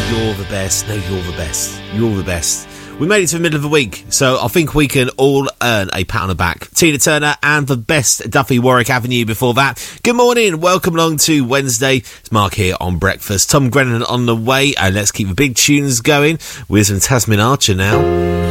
You're the best. No, you're the best. You're the best. We made it to the middle of the week, so I think we can all earn a pat on the back. Tina Turner and the best Duffy Warwick Avenue before that. Good morning, welcome along to Wednesday. It's Mark here on breakfast. Tom Grennan on the way, and let's keep the big tunes going with some Tasmin Archer now.